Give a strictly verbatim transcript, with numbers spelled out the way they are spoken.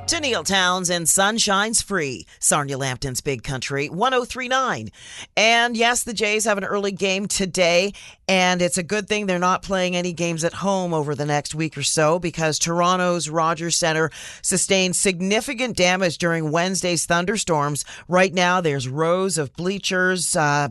To Neil Townsend, Sunshine's Free. Sarnia Lambton's Big Country, one oh three point nine. And yes, the Jays have an early game today, and it's a good thing they're not playing any games at home over the next week or so, because Toronto's Rogers Centre sustained significant damage during Wednesday's thunderstorms. Right now, there's rows of bleachers, uh,